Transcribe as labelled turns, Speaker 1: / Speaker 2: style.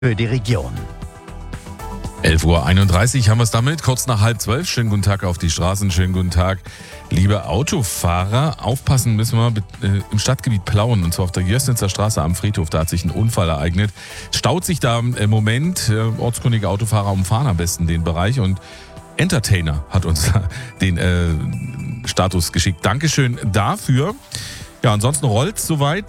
Speaker 1: für die Region.
Speaker 2: 11:31 Uhr haben wir es damit, kurz nach 11:30. Schönen guten Tag auf die Straßen, schönen guten Tag, liebe Autofahrer. Aufpassen müssen wir im Stadtgebiet Plauen, und zwar auf der Jößnitzer Straße am Friedhof. Da hat sich ein Unfall ereignet. Staut sich da im Moment, ortskundige Autofahrer umfahren am besten den Bereich, und Entertainer hat uns den Status geschickt. Dankeschön dafür. Ja, ansonsten rollt soweit.